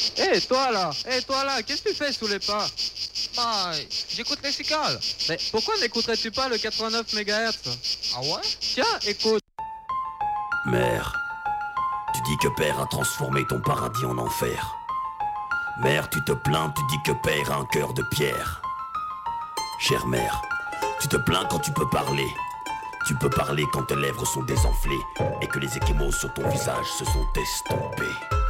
Toi là, qu'est-ce que tu fais sous les pas? Bah, j'écoute les cigales. Mais pourquoi n'écouterais-tu pas le 89 MHz? Ah ouais? Tiens, écoute. Mère, tu dis que père a transformé ton paradis en enfer. Mère, tu te plains, tu dis que père a un cœur de pierre. Chère mère, tu te plains quand tu peux parler. Tu peux parler quand tes lèvres sont désenflées et que les échémos sur ton visage se sont estompés.